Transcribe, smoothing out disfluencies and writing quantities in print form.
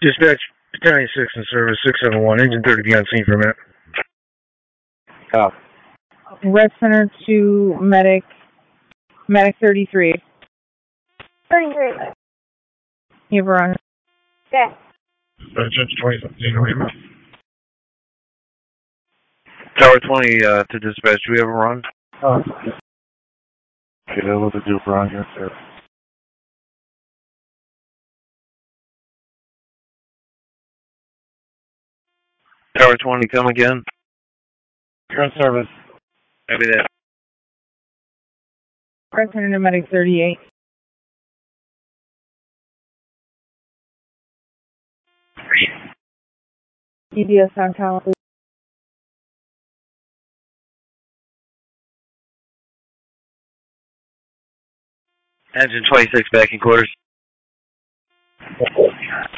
Dispatch, Battalion 6 in service, 671, engine 30 be on scene for a minute. Copy. Red Center to Medic 33. 33. You have a run. Okay. Attention 2017, Tower 20 to dispatch, do we have a run? okay, that was a due for on here, sir. Tower 20, come again? Current service. Copy that. Red Center to Medic 38. EDS downtown, please. Engine 26 back in quarters.